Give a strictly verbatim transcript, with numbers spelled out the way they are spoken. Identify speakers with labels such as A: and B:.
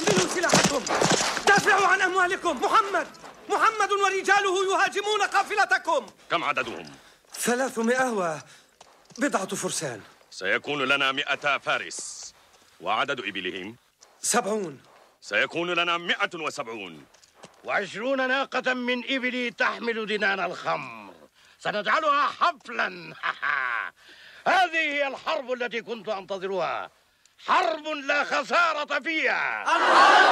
A: احملوا سلاحكم، دافعوا عن أموالكم. محمد محمد ورجاله يهاجمون قافلتكم.
B: كم عددهم؟
A: ثلاثمائة وبضعة فرسان.
B: سيكون لنا مئة فارس. وعدد إبلهم؟
A: سبعون.
B: سيكون لنا مئة وسبعون.
C: وعشرون ناقة من إبلي تحمل دنان الخمر. سنجعلها حفلا. هذه هي الحرب التي كنت أنتظرها، حرب لا خسارة فيها.